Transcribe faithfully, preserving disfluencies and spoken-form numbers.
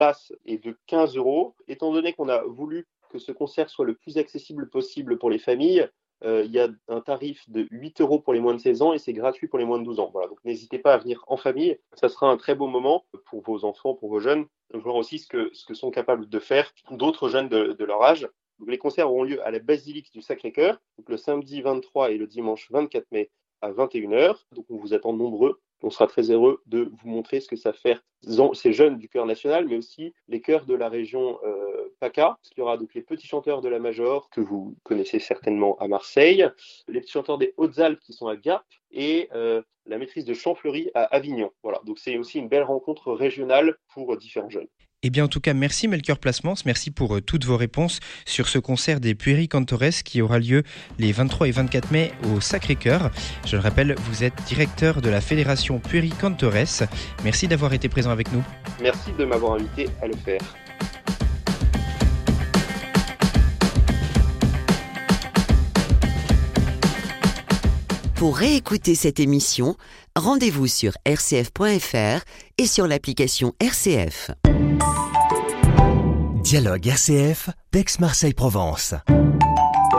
place est de quinze euros. Étant donné qu'on a voulu que ce concert soit le plus accessible possible pour les familles, euh, il y a un tarif de huit euros pour les moins de seize ans et c'est gratuit pour les moins de douze ans. Voilà, donc n'hésitez pas à venir en famille. Ça sera un très beau moment pour vos enfants, pour vos jeunes, de voir aussi ce que, ce que sont capables de faire d'autres jeunes de, de leur âge. Donc, les concerts auront lieu à la basilique du Sacré-Cœur, donc le samedi vingt-trois et le dimanche vingt-quatre mai à vingt et une heures. Donc on vous attend nombreux. On sera très heureux de vous montrer ce que ça fait ces jeunes du chœur national, mais aussi les chœurs de la région euh, PACA. Il y aura donc les petits chanteurs de la Major, que vous connaissez certainement à Marseille, les petits chanteurs des Hautes-Alpes qui sont à Gap, et euh, la maîtrise de Champfleury à Avignon. Voilà, donc c'est aussi une belle rencontre régionale pour différents jeunes. Eh bien, en tout cas, merci Melchior Plasmans, merci pour euh, toutes vos réponses sur ce concert des Pueri Cantores qui aura lieu les vingt-trois et vingt-quatre mai au Sacré-Cœur. Je le rappelle, vous êtes directeur de la Fédération Pueri Cantores. Merci d'avoir été présent avec nous. Merci de m'avoir invité à le faire. Pour réécouter cette émission, rendez-vous sur r c f point f r et sur l'application R C F. Dialogue R C F, d'Aix-Marseille-Provence.